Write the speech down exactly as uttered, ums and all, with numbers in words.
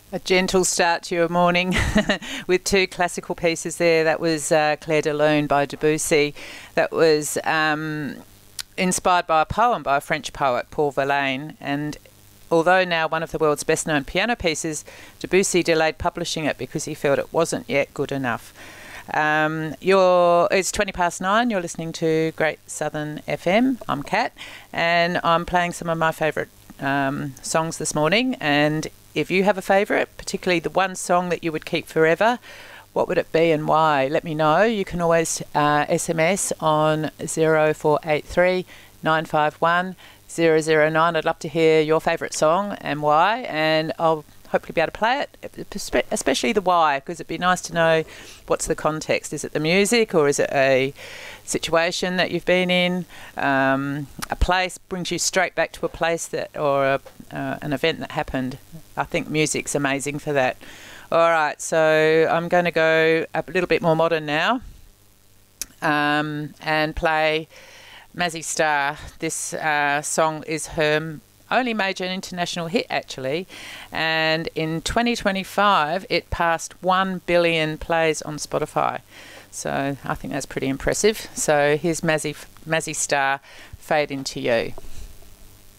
A gentle start to your morning with two classical pieces there. That was uh, Clair de Lune by Debussy. That was um, inspired by a poem by a French poet, Paul Verlaine. And although now one of the world's best-known piano pieces, Debussy delayed publishing it because he felt it wasn't yet good enough. Um, you're, it's twenty past nine. You're listening to Great Southern F M. I'm Kat, and I'm playing some of my favourite um, songs this morning. And if you have a favourite, particularly the one song that you would keep forever, what would it be and why? Let me know. You can always uh, S M S on zero four eight three nine five one zero zero nine. I'd love to hear your favourite song and why, and I'll hopefully be able to play it, especially the why, because it'd be nice to know what's the context. Is it the music, or is it a situation that you've been in? Um, a place brings you straight back to a place that, or a, uh, an event that happened. I think music's amazing for that. All right, so I'm going to go a little bit more modern now um, and play Mazzy Star. This uh, song is her only major international hit, actually, and in twenty twenty-five it passed one billion plays on Spotify. So I think that's pretty impressive. So here's Mazzy, Mazzy Star, Fade Into You.